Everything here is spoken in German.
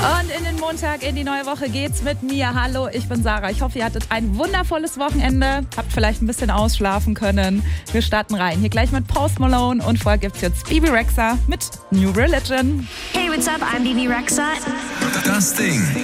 Und in den Montag, in die neue Woche geht's mit mir. Hallo, ich bin Sarah. Ich hoffe, ihr hattet ein wundervolles Wochenende. Habt vielleicht ein bisschen ausschlafen können. Wir starten rein. Hier gleich mit Post Malone und vorher gibt's jetzt Bebe Rexha mit New Religion. Hey, what's up? I'm Bebe Rexha. Das Ding.